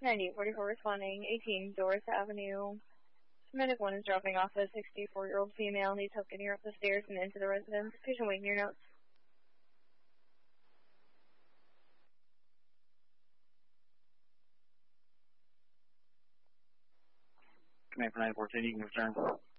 9844 responding, 18 Doris Avenue. Medic 1 is dropping off a 64-year-old female. Needs help getting her up the stairs and into the residence. Patient waiting your notes. Command for 914, you can return.